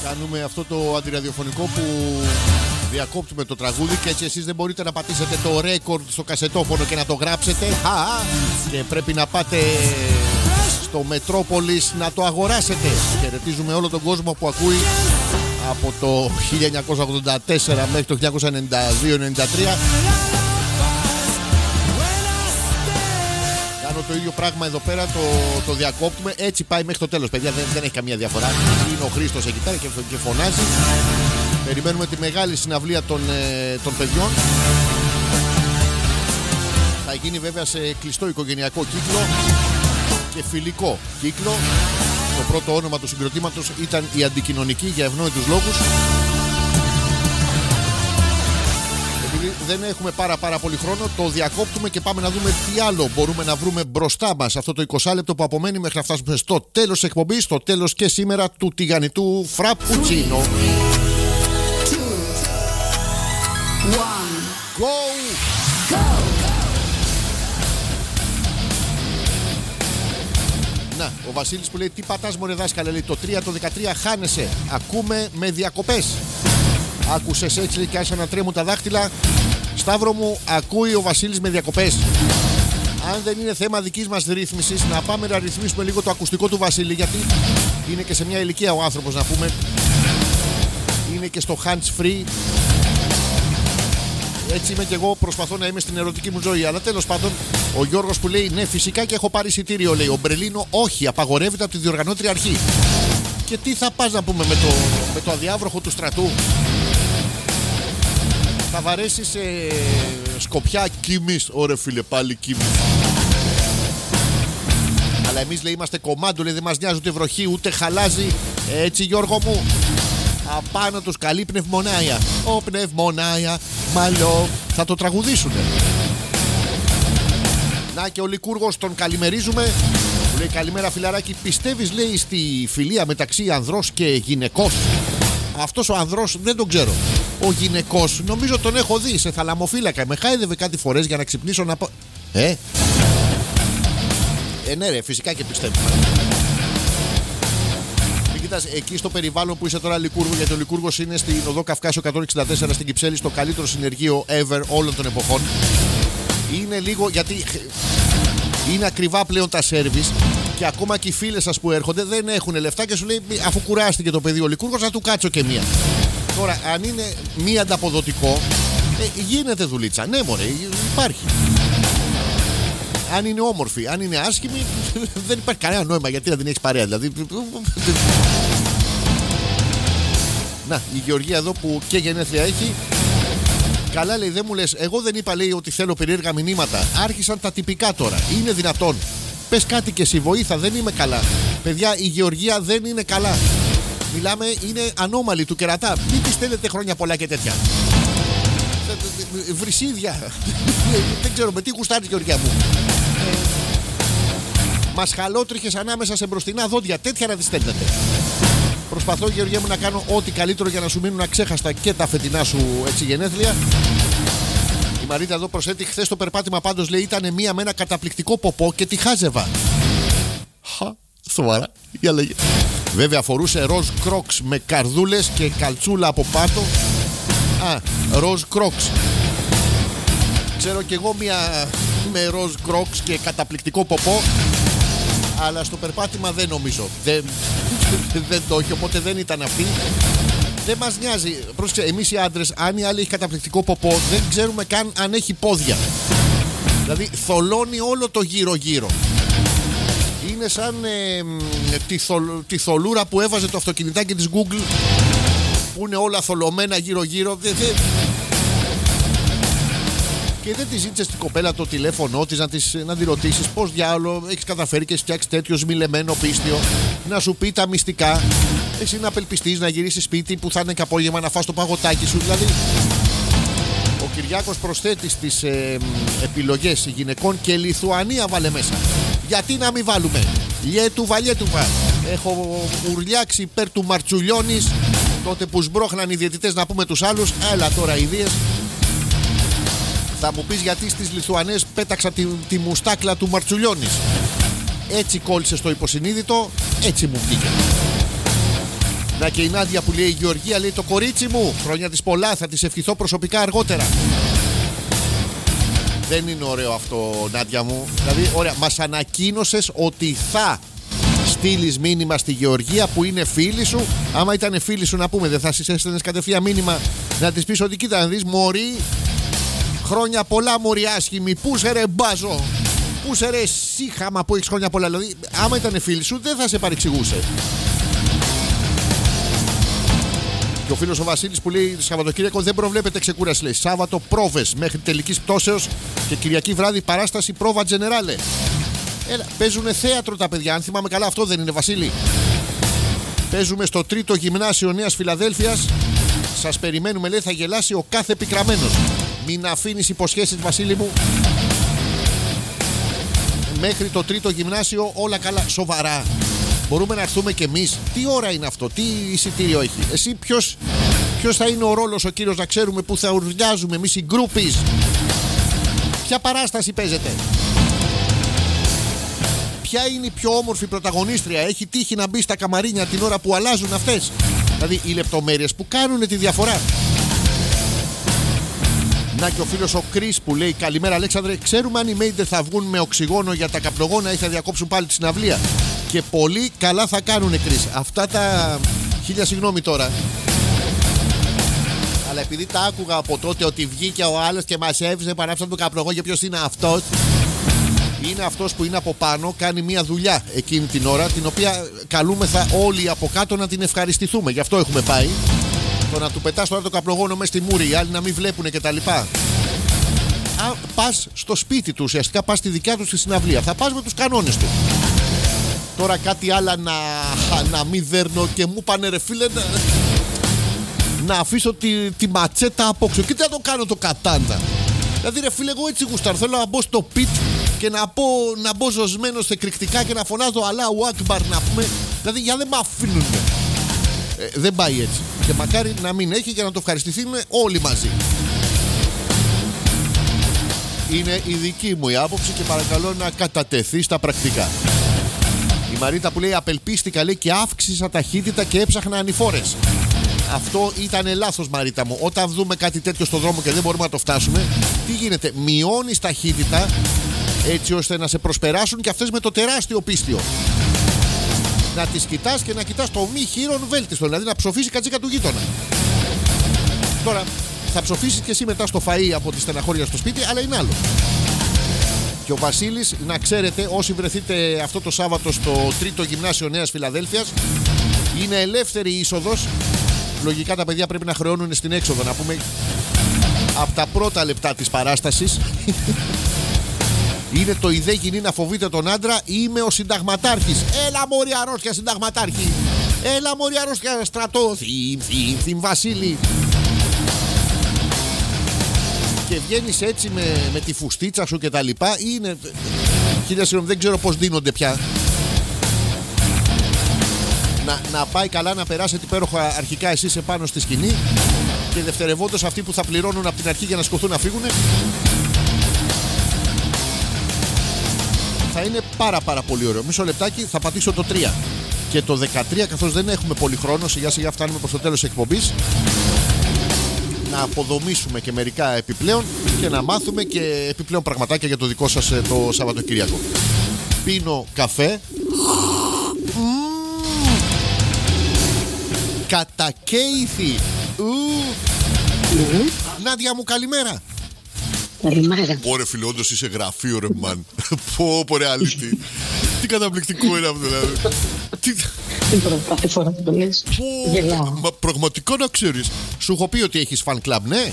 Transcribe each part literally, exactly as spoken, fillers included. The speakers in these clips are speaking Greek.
Κάνουμε αυτό το αντιραδιοφωνικό που διακόπτουμε το τραγούδι και έτσι εσείς δεν μπορείτε να πατήσετε το record στο κασετόφωνο και να το γράψετε. Α, και πρέπει να πάτε στο Μετρόπολης να το αγοράσετε. Χαιρετίζουμε όλο τον κόσμο που ακούει από το χίλια εννιακόσια ογδόντα τέσσερα μέχρι το χίλια εννιακόσια ενενήντα δύο ενενήντα τρία. Κάνω το ίδιο πράγμα εδώ πέρα, το, το διακόπτουμε. Έτσι πάει μέχρι το τέλος, παιδιά, δεν, δεν έχει καμία διαφορά. Είναι ο Χρήστος εκεί πέρα και, και φωνάζει. Περιμένουμε τη μεγάλη συναυλία των, ε, των παιδιών. Θα γίνει βέβαια σε κλειστό οικογενειακό κύκλο και φιλικό κύκλο. Το πρώτο όνομα του συγκροτήματος ήταν η Αντικοινωνική για ευνόητους λόγους. Επειδή δεν έχουμε πάρα πάρα πολύ χρόνο, το διακόπτουμε και πάμε να δούμε τι άλλο μπορούμε να βρούμε μπροστά μας αυτό το είκοσι λεπτό που απομένει μέχρι να φτάσουμε στο τέλος της εκπομπής, στο τέλος και σήμερα του τηγανιτού Φραπουτσίνο. Go! Go! Να, ο Βασίλης που λέει τι πατάς μωρέ δάσκαλε, λέει το τρία το δεκατρία χάνεσαι. Ακούμε με διακοπές. Άκουσες έτσι λέει, και άρχισαν να τρέμουν τα δάχτυλα. Σταύρο μου, ακούει ο Βασίλης με διακοπές. Αν δεν είναι θέμα δικής μας ρύθμισης, να πάμε να ρυθμίσουμε λίγο το ακουστικό του Βασίλη, γιατί είναι και σε μια ηλικία ο άνθρωπος να πούμε. Είναι και στο hands free. Έτσι είμαι και εγώ, προσπαθώ να είμαι στην ερωτική μου ζωή. Αλλά τέλος πάντων, ο Γιώργος που λέει ναι, φυσικά και έχω πάρει εισιτήριο, λέει. Ο Μπρελίνο, όχι, απαγορεύεται από τη διοργανώτρια αρχή. Και τι θα πας να πούμε με το, με το αδιάβροχο του στρατού. Θα βαρέσεις ε, Σκοπιά Κίμης. Ωραία φίλε, πάλι Κίμης. Αλλά εμείς λέει είμαστε κομμάντο, λέει δεν μας νοιάζει ούτε βροχή ούτε χαλάζει. Έτσι Γιώργο μου. Απάνω τους καλή πνευμονάια. Ο πνευμονάια μαλλό. Θα το τραγουδήσουνε. Να και ο Λικούργος τον καλημερίζουμε. Μου λέει καλημέρα φιλαράκι. Πιστεύεις λέει στη φιλία μεταξύ ανδρός και γυναικός? Αυτός ο ανδρός δεν τον ξέρω. Ο γυναικός νομίζω τον έχω δει σε θαλαμοφύλακα. Με χάιδευε κάτι φορές για να ξυπνήσω να πω. Ε Ε ναι ρε, φυσικά και πιστεύουμε. Κοίτας, εκεί στο περιβάλλον που είσαι τώρα Λικούργο, γιατί ο Λικούργος είναι στην οδό Καυκάσιο εκατόν εξήντα τέσσερα στην Κυψέλη, στο καλύτερο συνεργείο ever όλων των εποχών. Είναι λίγο, γιατί είναι ακριβά πλέον τα σέρβις και ακόμα και οι φίλες σας που έρχονται δεν έχουν λεφτά και σου λέει αφού κουράστηκε το παιδί ο Λικούργος να του κάτσω και μία. Τώρα αν είναι μη ανταποδοτικό ε, γίνεται δουλίτσα. Ναι μωρέ, υπάρχει. Αν είναι όμορφη, αν είναι άσχημη, δεν υπάρχει κανένα νόημα γιατί να την έχεις παρέα. Δηλαδή. Να, η Γεωργία εδώ που και γενέθλια έχει. Καλά λέει, δεν μου λες. Εγώ δεν είπα λέει ότι θέλω περίεργα μηνύματα. Άρχισαν τα τυπικά τώρα. Είναι δυνατόν? Πες κάτι και εσύ, βοήθα, δεν είμαι καλά. Παιδιά, η Γεωργία δεν είναι καλά. Μιλάμε, είναι ανώμαλη του κερατά. Μην τη στέλνετε χρόνια πολλά και τέτοια. Βρυσίδια. Δεν ξέρω με τι γουστάρεις Γεωργία μου. ε, Μασχαλότριχες ανάμεσα σε μπροστινά δόντια. Τέτοια να τις στέλνετε. Προσπαθώ Γεωργία μου να κάνω ό,τι καλύτερο για να σου μείνουν αξέχαστα και τα φετινά σου έτσι γενέθλια. Η Μαρίτα εδώ προσθέτει χθες το περπάτημα πάντως λέει ήταν μία με ένα καταπληκτικό ποπό και τη χάζευα. Χα, σοβαρά. Για λέγε. Βέβαια φορούσε ροζ κρόξ με καρδούλες και καλτσούλα από πάτο. Α, ροζ κρόξ. Ξέρω κι εγώ μία με ροζ κρόξ και καταπληκτικό ποπό. Αλλά στο περπάτημα δεν νομίζω. Δεν, δεν το έχει, οπότε δεν ήταν αυτή. Δεν μας νοιάζει. Πρόσεξε, εμείς οι άντρες, αν η άλλη έχει καταπληκτικό ποπό, δεν ξέρουμε καν αν έχει πόδια. Δηλαδή θολώνει όλο το γύρω-γύρω. Είναι σαν ε, τη, θολ, τη θολούρα που έβαζε το αυτοκινητάκι της Google, που είναι όλα θολωμένα γύρω-γύρω. Δεν, δεν... Και δεν τη ζήτησε στην κοπέλα το τηλέφωνό της να, της, να τη ρωτήσεις πώς διάολο έχεις καταφέρει και έχεις φτιάξει τέτοιο σμιλεμένο πίστιο, να σου πει τα μυστικά. Εσύ να απελπιστείς να γυρίσεις σπίτι που θα είναι και απόγευμα να φας το παγωτάκι σου. Δηλαδή, ο Κυριάκος προσθέτει στις ε, επιλογές γυναικών και Λιθουανία βάλε μέσα. Γιατί να μην βάλουμε? Λιέτουβα, λιέτουβα. Έχω ουρλιάξει υπέρ του Μαρτσουλιώνης τότε που σμπρώχναν οι διαιτητές να πούμε τους άλλους. Έλα τώρα ιδίες. Θα μου πεις γιατί στις Λιθουανές πέταξα τη, τη μουστάκλα του Μαρτσουλιώνης. Έτσι κόλλησε στο υποσυνείδητο, έτσι μου βγήκε. Να και η Νάντια που λέει: η Γεωργία λέει το κορίτσι μου. Χρόνια της πολλά, θα της ευχηθώ προσωπικά αργότερα. Δεν είναι ωραίο αυτό, Νάντια μου. Δηλαδή, ωραία, μας ανακοίνωσες ότι θα στείλεις μήνυμα στη Γεωργία που είναι φίλη σου. Άμα ήταν φίλη σου, να πούμε, δεν θα σας έστελνες κατευθείαν μήνυμα να της πεις ότι κοίτα να δεις, μωρή, χρόνια πολλά, μωρή άσχημη. Πού σε ρε μπάζω, πού σε ρε σύχαμα που έχεις χρόνια πολλά. Δηλαδή, άμα ήταν φίλη σου, δεν θα σε παρεξηγούσε. Και ο φίλος ο Βασίλης που λέει: Σαββατοκύριακο δεν προβλέπεται ξεκούραση. Λέει: Σάββατο πρόβες μέχρι τελικής πτώσεως και Κυριακή βράδυ παράσταση πρόβα τζενεράλε. Έλα, παίζουνε θέατρο τα παιδιά. Αν θυμάμαι καλά, αυτό δεν είναι, Βασίλη? Παίζουμε στο τρίτο γυμνάσιο Νέας Φιλαδέλφειας. Σας περιμένουμε, λέει, θα γελάσει ο κάθε πικραμένος. Μην αφήνεις υποσχέσεις, Βασίλη μου. Μέχρι το τρίτο γυμνάσιο όλα καλά, σοβαρά. Μπορούμε να έρθουμε κι εμείς. Τι ώρα είναι αυτό, τι εισιτήριο έχει? Εσύ ποιος, ποιος θα είναι ο ρόλος ο κύριος, να ξέρουμε που θα ουρλιάζουμε εμείς οι γκρούπις? Ποια παράσταση παίζετε? Ποια είναι η πιο όμορφη πρωταγωνίστρια? Έχει τύχει να μπει στα καμαρίνια την ώρα που αλλάζουν αυτές? Δηλαδή οι λεπτομέρειες που κάνουν τη διαφορά. Να και ο φίλος ο Κρίς που λέει: καλημέρα Αλέξανδρε, ξέρουμε αν οι Μέιντερ θα βγουν με οξυγόνο για τα καπνογόνα ή θα διακόψουν πάλι τη συναυλία? Και πολύ καλά θα κάνουνε, Κρίς. Αυτά τα... χίλια συγγνώμη τώρα, αλλά επειδή τα άκουγα από τότε ότι βγήκε ο άλλος και μας έβρισε, παράψαν τον καπνογόνο. Ποιος είναι αυτός? Είναι αυτός που είναι από πάνω, κάνει μια δουλειά εκείνη την ώρα, την οποία καλούμεθα όλοι από κάτω να την ευχαριστηθούμε. Γι' αυτό έχουμε πάει. Το να του πετάς τώρα το καπνογόνο μέσα στη μούρη, οι άλλοι να μην βλέπουν κτλ. Πας στο σπίτι του, ουσιαστικά πας στη δικιά του στη συναυλία. Θα πας με τους κανόνες του. Τώρα κάτι άλλο να, να μην δέρνω και μου πάνε ρε φίλε να, να αφήσω τη, τη ματσέτα απόξω. Και τι να το κάνω το κατάντα? Δηλαδή ρε φίλε, εγώ έτσι γουστάρω. Θέλω να μπω στο πιτ και να, πω, να μπω ζωσμένος εκρηκτικά και να φωνάζω Αλάου Ακμπαρ, να πούμε. Δηλαδή για δεν με αφήνουν. Ε, δεν πάει έτσι. Και μακάρι να μην έχει και να το ευχαριστηθούμε όλοι μαζί. Είναι η δική μου η άποψη και παρακαλώ να κατατεθεί στα πρακτικά. Η Μαρίτα που λέει: απελπίστηκα, λέει, και αύξησα ταχύτητα και έψαχνα ανηφόρες. Αυτό ήταν λάθος, Μαρίτα μου. Όταν δούμε κάτι τέτοιο στον δρόμο και δεν μπορούμε να το φτάσουμε, τι γίνεται? Μειώνεις ταχύτητα έτσι ώστε να σε προσπεράσουν και αυτές με το τεράστιο πίστιο. Να τις κοιτάς και να κοιτάς το μη χείρον βέλτιστο, δηλαδή να ψοφήσει κατσίκα του γείτονα. Τώρα θα ψοφήσεις και εσύ μετά στο φαΐ από τη στεναχώρια στο σπίτι, αλλά είναι άλλο. Και ο Βασίλης, να ξέρετε, όσοι βρεθείτε αυτό το Σάββατο στο τρίτο γυμνάσιο Νέας Φιλαδέλφειας, είναι ελεύθερη είσοδος. Λογικά τα παιδιά πρέπει να χρεώνουν στην έξοδο, να πούμε, από τα πρώτα λεπτά της παράστασης. Είναι το ιδέ γυνή να φοβείτε τον άντρα, είμαι ο συνταγματάρχης. Έλα μωρή αρρώστια συνταγματάρχη. Έλα μωρή αρρώστια στρατό. Θυμ, θυμ, θυμ, Βασίλη. Και βγαίνεις έτσι με, με τη φουστίτσα σου και τα λοιπά. Είναι... Χίλια συγγνώμη, δεν ξέρω πως δίνονται πια. Να, να πάει καλά, να περάσετε υπέροχα αρχικά εσείς επάνω στη σκηνή και δευτερευόντως αυτοί που θα πληρώνουν από την αρχή για να σκοθούν να φύγουν. Θα είναι πάρα πάρα πολύ ωραίο. Μισό λεπτάκι, θα πατήσω το τρία και το δεκατρία, καθώς δεν έχουμε πολύ χρόνο, σιγά σιγά φτάνουμε προς το τέλος της εκπομπής. Να αποδομήσουμε και μερικά επιπλέον και να μάθουμε και επιπλέον πραγματάκια για το δικό σας το Σαββατοκύριακο. Πίνω καφέ. Κατακαίθη. Mm. Νάντια μου, καλημέρα. Καλημέρα. Ωρε φίλε, όντως είσαι γραφείο ρε μαν. Πω πω ρε αλήτη. Τι καταπληκτικό είναι αυτό δηλαδή. Την πρώτη φορά που το λες, γελάω. Μα πραγματικά να ξέρεις, σου έχω πει ότι έχεις fan club, ναι.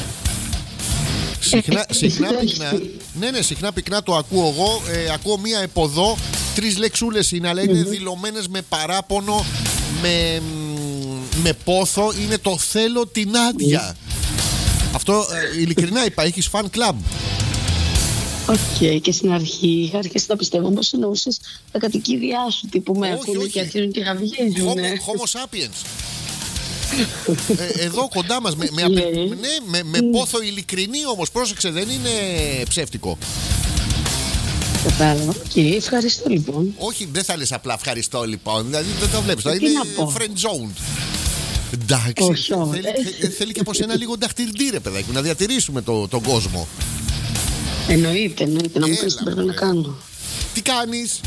Συχνά, συχνά πυκνά. Ναι, ναι, συχνά πυκνά το ακούω εγώ. ε, Ακούω μία εποδό. Τρεις λεξούλες είναι, αλλά είναι δηλωμένες με παράπονο, με, με πόθο. Είναι το θέλω την Νάντια. Αυτό ε, ειλικρινά είπα, έχεις fan club. Οκ, okay, και στην αρχή είχα αρχίσει να πιστεύω πως εννοούσες τα κατοικίδια σου, τύπου με ακούνε και αρχίζουν και γαβγίζουν. Homo sapiens. ε, εδώ κοντά μας, με, με, απε... ναι, με, με πόθο ειλικρινή όμως, πρόσεξε, δεν είναι ψεύτικο. Κατάλαβα. Οκ, okay, ευχαριστώ λοιπόν. Όχι, δεν θα λες απλά ευχαριστώ λοιπόν, δηλαδή δεν το βλέπεις, δηλαδή είναι friend zoned. Εντάξει. Όχι, όχι. Θέλει, θέλει και από σένα λίγο νταχτυρντή, ρε παιδάκι, να διατηρήσουμε το, τον κόσμο. Εννοείται, εννοείται. Να μου Έλα, πεις τι πρέπει μωρέ. να κάνω. Τι κάνεις?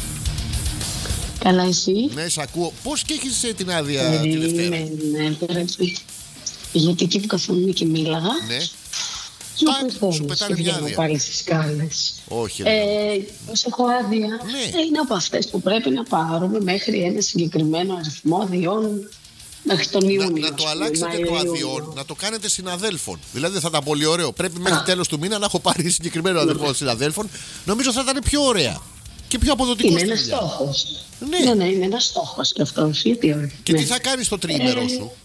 Καλά, εσύ? Ναι, σ' ακούω. Πώς και έχεις ε, την άδεια τη Δευτέρα? Ναι, ναι, πρέπει. Γιατί εκεί που καθόμουν και μίλαγα. Ναι. Σου Τάκ, σου πετάνε μια άδεια. πάλι στις σκάλες. Όχι, ρε. Ε, ως έχω άδεια, Ναι. ε, είναι από αυτές που πρέπει να πάρουμε μέχρι ένα συγκεκριμένο αριθμό αδειών μέχρι τον Ιούνιο. Να, να ας το πούμε, αλλάξετε Μάιο, το Ιούνιο. αδειών, να το κάνετε συναδέλφων. Δηλαδή θα ήταν πολύ ωραίο. Πρέπει μέχρι τέλος του μήνα να έχω πάρει συγκεκριμένο αδερφό συναδέλφων. Νομίζω θα ήταν πιο ωραία και πιο αποδοτικό Είναι στη ένας δουλειά. στόχος. Ναι. Ναι, ναι, είναι ένας στόχος και αυτός. Γιατί όχι. Και Ναι. τι θα κάνεις το τριήμερο Ε, σου?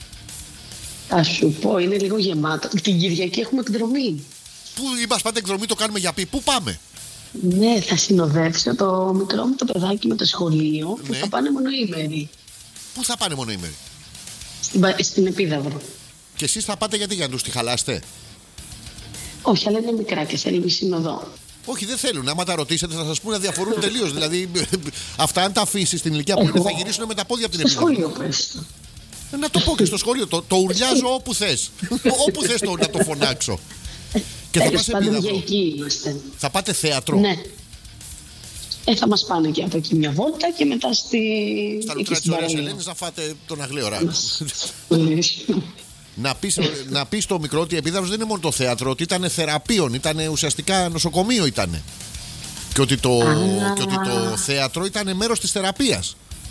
Θα σου πω, είναι λίγο γεμάτο. Την Κυριακή έχουμε εκδρομή. Πού είμαστε πάντα εκδρομή, το κάνουμε για πει. Πού πάμε? Ναι, θα συνοδεύσω το μικρό μου το παιδάκι με το σχολείο που Ναι. θα πάνε μονοήμερη Πού θα πάνε μονοήμεροι? στην, Πα- στην Επίδαυρο. Και εσείς θα πάτε γιατί, για να τους τη χαλάσετε? Όχι, αλλά είναι μικρά και θέλει συνοδό. Όχι, δεν θέλουν. Άμα τα ρωτήσετε, θα σας πούνε να διαφορούν τελείως. Δηλαδή, αυτά αν τα αφήσει στην ηλικία που είναι, θα γυρίσουν με τα πόδια από την Στο Επίδαυρο. σχολείο πες το. Ε, Να το πω και στο σχολείο. Το, το ουρλιάζω όπου θες. Όπου θες το, να το φωνάξω. Και θα Τέλος πας πάντων, για Επίδαυρο. εκεί είμαστε. Θα πάτε θέατρο. Ναι. Ε, θα μας πάνε και από εκεί μια βόλτα και μετά στη... Στα εκεί λουτρά της στην Ωραίας παραλία. Ελένης να φάτε τον αγλέωρα. Ναι. να, πεις, να πεις στο μικρό ότι η Επίδαυρος δεν είναι μόνο το θέατρο, ότι ήταν θεραπείων, ήταν ουσιαστικά νοσοκομείο ήταν. Και ότι το, και ότι το θέατρο ήταν μέρος της θεραπείας.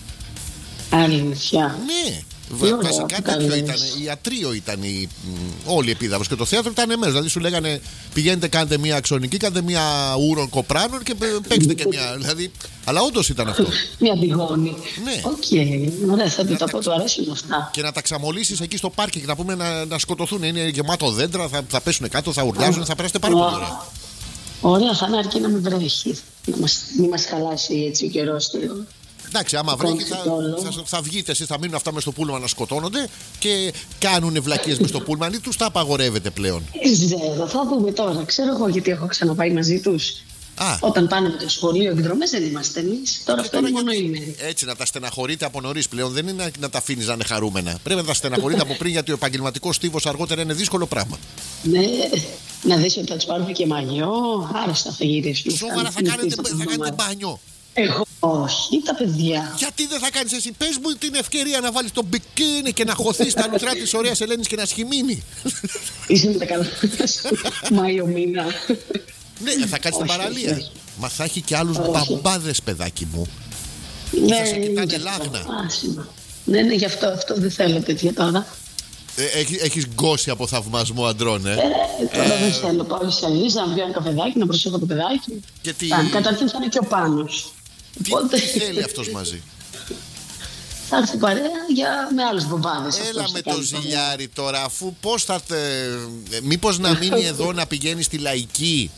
Αλήθεια. Ναι. Τι ωραία, Βασικά τι τέτοιο καλές. ήταν. Ιατρείο ήταν η, μ, όλη η Επίδαυρος. Και το θέατρο ήταν μέρος. Δηλαδή σου λέγανε πηγαίνετε, κάντε μια αξονική, κάντε μια ούρον κοπράνων και παι- παίξτε και μια. Δηλαδή, αλλά όντως ήταν αυτό. Μια μπιγόνη. Ναι. Οκ, ωραία, θα του τα πω, του αρέσουν αυτά. Και να τα ξαμολύσεις εκεί στο πάρκι και να πούμε να, να σκοτωθούν. Είναι γεμάτο δέντρα, θα, θα πέσουν κάτω, θα ουρλιάζουν, θα περάσετε πάρα πολύ ωραία. Ωραία, θα είναι αρκεί να μην βρέχει. Να μας, μην μας χαλάσει έτσι ο καιρός. Εντάξει, άμα βρέχει θα, Κόντ θα, θα βγείτε εσείς, θα μείνουν αυτά μες στο πούλμαν να σκοτώνονται και κάνουν βλακίες μες στο πούλμαν ή τους τα απαγορεύετε πλέον? Δεν ξέρω, θα δούμε τώρα. Ξέρω εγώ γιατί έχω ξαναπάει μαζί τους. Α, Όταν πάνε με το σχολείο εκδρομές δεν είμαστε εμείς. Τώρα αυτό είναι μόνο ημέρη. έτσι να τα στεναχωρείτε από νωρίς πλέον. Δεν είναι να, να τα αφήνεις να είναι χαρούμενα. Πρέπει να τα στεναχωρείτε από πριν, γιατί ο επαγγελματικός στίβος αργότερα είναι δύσκολο πράγμα. Ναι, να δεις ότι θα τους πάρουμε και μαγιό. Άραστα θα γυρίσουμε. Σοβαρά θα κάνετε, θα κάνετε μπάνιο? Εγώ όχι, τα παιδιά. Γιατί δεν θα κάνεις εσύ? Πες μου την ευκαιρία να βάλεις το μπικίνι και να χωθείς στα λουτρά της Ωραίας Ελένης και να σχημίνει. Είσαι με τα καλά. Μάιο μήνα. Ναι, θα κάνεις την Όχι, παραλία. όχι. Μα θα έχει και άλλους Όχι. μπαμπάδες, παιδάκι μου. Ναι, θα σε κοιτάνε γι' αυτό. λάγνα. Άσχημα. Ναι, ναι, γι' αυτό, αυτό δεν θέλω τέτοια τώρα. Ε, έχ- έχεις γκώσει από θαυμασμό αντρών, ε. Ε, τώρα δεν θέλω. Πάω σε Αλίζα, να βγει ένα καφεδάκι, να προσέχω το παιδάκι. Και τι, Θα- Καταρχήν θα είναι και ο Πάνος. τι, Οπότε τι θέλει αυτός μαζί? θα έρθει παρέα για, με άλλους μπομπάδες. Έλα αυτός με θα το κάνει παρέα. ζηλιάρι τώρα, αφού πώς θα τε... ε, μήπως να μείνει εδώ να πηγαίνει στη Λαϊκή?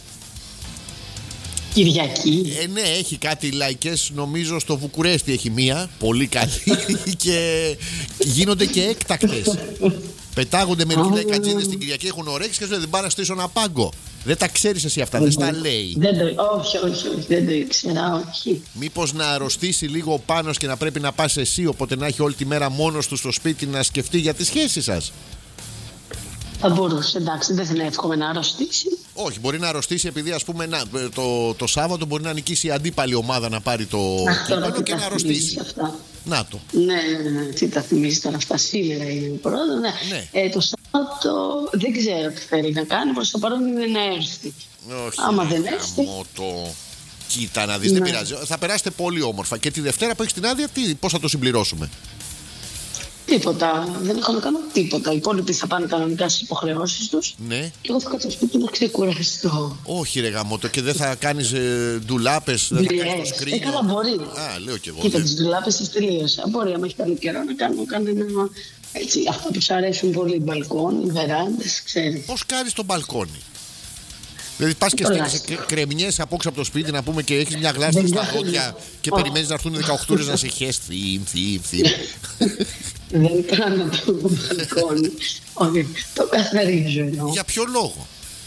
Κυριακή. Ε, ναι, έχει κάτι λαϊκές, νομίζω στο Βουκουρέστι έχει μία, πολύ καλή και γίνονται και έκτακτες. Πετάγονται μερικοί λαϊκατζίδες στην Κυριακή, έχουν ωρέξει και σου λένε δεν πάω να στήσω ένα πάγκο. Δεν τα ξέρεις εσύ αυτά, δεν στα λέει. Δεν το, όχι, όχι, όχι, δεν το ήξερα, όχι. Μήπως να αρρωστήσει λίγο ο Πάνος και να πρέπει να πας εσύ, οπότε να έχει όλη τη μέρα μόνος του στο σπίτι να σκεφτεί για τη σχέση σας? Θα μπορούσε, εντάξει, δεν θα εύχομαι να αρρωστήσει. Όχι, μπορεί να αρρωστήσει επειδή ας πούμε να, το, το Σάββατο μπορεί να νικήσει η αντίπαλη ομάδα να πάρει το Αχ, τώρα κύπελο τι και τα να θυμίζεις αρρωστήσει. αυτά. Να το. Ναι, ναι, ναι, τι τα θυμίζει τώρα αυτά, σήμερα είναι η πρώτα. Ναι. Ναι. Ε, το Σάββατο δεν ξέρω τι θέλει να κάνει, προς το παρόν είναι να έρθει. Όχι, Άμα ρε, δεν έρθει. γαμώ το. Κοίτα να δεις, δεν Ναι. πειράζει. Θα περάσετε πολύ όμορφα. Και τη Δευτέρα που έχεις την άδεια, τι, πώς θα το συμπληρώσουμε? Τίποτα, δεν έχω να κάνω τίποτα. Οι υπόλοιποι θα πάνε κανονικά στις υποχρεώσεις τους. Ναι. Και εγώ θα κάτσω σπίτι να ξεκουραστώ. Όχι ρε γαμώτο, και δεν θα κάνεις ε, ντουλάπες, δεν θα κάνεις το Δουλειές. σκρίνιο? Ε, καλά, μπορεί. Α, λέω κι εγώ. Κοίτα, δεν- τις δουλάπες τις τελείωσα. Μπορεί, άμα έχει καλό καιρό, να κάνουμε κανένα. Έτσι, αυτά που σου αρέσουν πολύ, μπαλκόνι, βεράντες, ξέρεις. Πώς κάνεις το μπαλκόνι? Δηλαδή πας και Πολλά. στέλνεις και κρεμιές από έξω από το σπίτι να πούμε και έχεις μια γλάστα Δεν στα κάνω. δόντια και Ω. περιμένεις να έρθουν δεκαοκτώ να σε χες. Θύμ, θύμ, θύμ. Δεν κάνω το μπαλκόνι. Όχι, το καθαρίζω εννοώ. Για ποιο λόγο?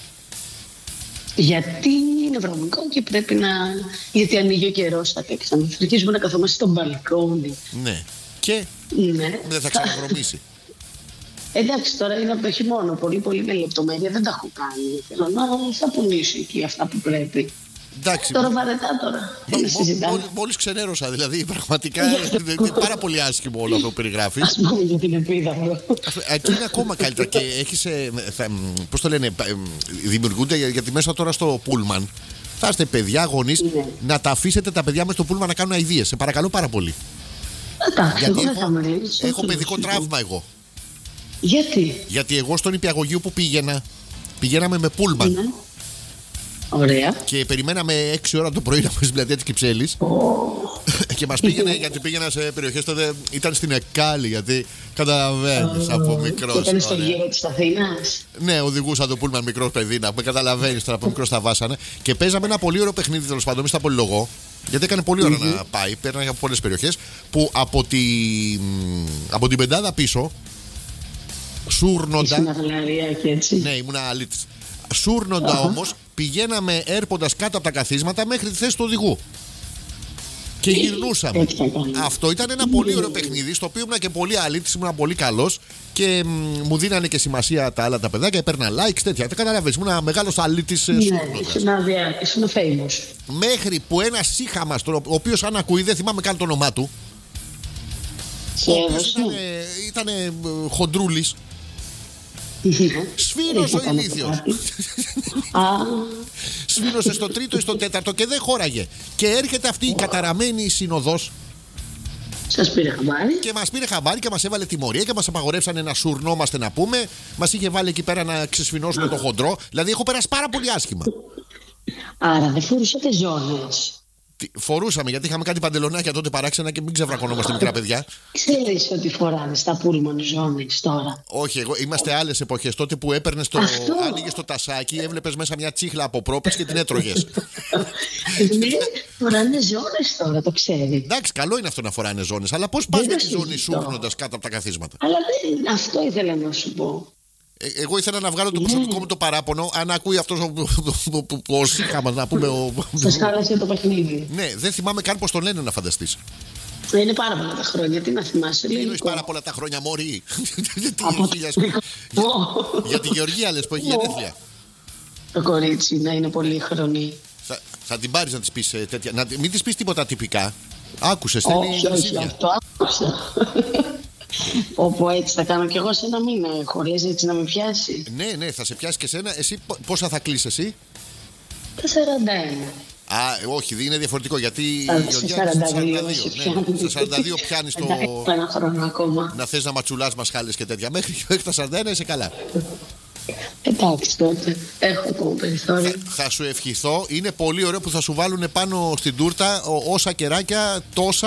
Γιατί είναι βρωμικό και πρέπει να. Γιατί ανοίγει ο καιρό, θα ξαναφρικίζουμε να καθόμαστε στο μπαλκόνι. Ναι. Και Ναι. δεν θα ξαναβρωμίσει. Εντάξει, τώρα είναι από το χειμώνα. Πολύ, πολύ με λεπτομέρεια δεν τα έχω κάνει. Θέλω να θα πουλήσω εκεί αυτά που πρέπει. Εντάξει. Τώρα βαρετά τώρα. Δεν συζητάμε. Μόλις ξενέρωσα, δηλαδή πραγματικά είναι πάρα πολύ άσχημο όλο αυτό που περιγράφεις. Ας πούμε για την επίδαυρο. Εκεί είναι ακόμα καλύτερα και έχεις, πώς το λένε, δημιουργούνται, γιατί μέσα τώρα στο πούλμαν θα είστε παιδιά, γονείς, Ναι. να τα αφήσετε τα παιδιά μέσα στο πούλμαν να κάνουν αηδίες. Σε παρακαλώ πάρα πολύ. Εντάξει, Γιατί εγώ δεν έχω, θα μιλήσω. έχω παιδικό τραύμα εγώ. Γιατί? Γιατί εγώ στον νηπιαγωγείο που πήγαινα, πηγαίναμε με πούλμαν. Ναι. Ωραία. Και περιμέναμε έξι ώρα το πρωί να πάμε στην πλατεία της Κυψέλης. Και μας πήγαινε, γιατί πήγαινα σε περιοχές τότε, ήταν στην Εκάλη, γιατί καταλαβαίνεις από μικρός. Και ήταν στο ωραία. γύρο της Αθήνας. Ναι, οδηγούσα το πούλμαν μικρός παιδί, να πούμε, καταλαβαίνεις τώρα από μικρός τα βάσανε. Και παίζαμε ένα πολύ ωραίο παιχνίδι, τέλος πάντων, μη στα πολυλογώ. Γιατί έκανε πολύ ώρα να πάει, πέρναγε από πολλές περιοχές. Που από, τη, από την πεντάδα πίσω, σούρνοντα. Στην Αγλαρία και έτσι. Ναι, ήμουν αλήτης. Σούρνοντα όμως, πηγαίναμε έρποντας κάτω από τα καθίσματα μέχρι τη θέση του οδηγού. Και γυρνούσαμε. Έτσι έκανε. Αυτό ήταν ένα πολύ ωραίο παιχνίδι, στο οποίο ήμουν και πολύ αλήτης, ήμουν πολύ καλός και μ, μου δίνανε και σημασία τα άλλα τα παιδάκια, έπαιρνα likes, τέτοια. Δεν καταλαβαίνεις, ήμουν μεγάλος αλήτης ε, Ναι, σούρνοντας. ήσουν αδια- ήσουν famous. Μέχρι που ένας σύχαμας, ο οποίος αν ακούει, δεν θυμάμαι καν το όνομά του, Σε ο οποίος έδωσε. ήταν, ήταν ε, χοντρούλης, σφήνωσε ο Δεν έκανε ηλίθιος. κάτι. Α, Σφήνωσε στο τρίτο ή στο τέταρτο και δεν χώραγε. Και έρχεται αυτή η καταραμένη συνοδός σας πήρε χαμπάρι. και μας πήρε χαμπάρι και μας έβαλε τιμωρία και μας απαγορεύσανε να σουρνόμαστε να πούμε. Μας είχε βάλει εκεί πέρα να ξεσφινώσουμε το χοντρό. Δηλαδή έχω περάσει πάρα πολύ άσχημα. Άρα δεν φορούσατε ζώνες. Τι- Φορούσαμε γιατί είχαμε κάτι παντελονάκια τότε παράξενα και μην ξεβρακωνόμαστε μικρά παιδιά. Ξέρεις ότι φοράνε στα πούλμαν ζώνες τώρα. Όχι, εγώ, είμαστε άλλες εποχές. Τότε που έπαιρνες το. Αυτό. Άνοιγες το τασάκι, έβλεπες μέσα μια τσίχλα από πρόπες και την έτρωγες. Ναι, φοράνε ζώνες τώρα, το ξέρει. Εντάξει, καλό είναι αυτό να φοράνε ζώνες, αλλά πώς πας Δεν με το τη ζώνη συζητώ. σούρνοντας κάτω από τα καθίσματα. Αλλά δεν, αυτό ήθελα να σου πω. Ε, εγώ ήθελα να βγάλω το Ναι. προσωπικό μου το παράπονο. Αν ακούει αυτό ο, ο, ο, ο σύγχαμας να πούμε. Ο... Σας χάλασε το παιχνίδι. Ναι, δεν θυμάμαι καν πώς τον λένε να φανταστείς. Είναι πάρα πολλά τα χρόνια, τι να θυμάσαι. Τι εννοείς Ελληνικό. πάρα πολλά τα χρόνια, Μωρή. Τι Από χίλιας- το- Για- Για τη Γεωργία λες που έχει γενέθλια. Το κορίτσι να είναι πολύ χρονή. Θα, θα την πάρεις να της πεις ε, τέτοια. Να, μην της πεις τίποτα τυπικά. Άκουσες, θέλει Όχι, όχι, γλυσίδια. αυτό άκουσα. Όπου έτσι θα κάνω κι εγώ σε ένα μήνα. Χωρίς έτσι να με πιάσει. Ναι, ναι, θα σε πιάσει και σένα. Εσύ πο- πόσα θα κλείσεις εσύ. Τα σαράντα ένα. Α, όχι, είναι διαφορετικό γιατί η Τα Γεωργία σαράντα είναι στα δύο, σαράντα δύο. σε Ναι, πιάνει. στα σαράντα δύο πιάνεις το. Εντάξει, ένα χρόνο ακόμα. Να θες να ματσουλάς μασχάλες και τέτοια. Μέχρι, μέχρι τα σαράντα ένα είσαι καλά. Εντάξει τότε. Έχω ακόμα περιθώριο. Θα σου ευχηθώ. Είναι πολύ ωραίο που θα σου βάλουν πάνω στην τούρτα ο- όσα κεράκια τόσα